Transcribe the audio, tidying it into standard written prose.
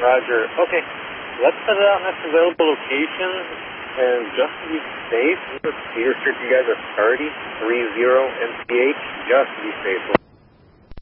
Roger. Okay, let's set it out next available location, and just to be safe, Peter Street, you guys are 30, 30 MCH, just to be safe.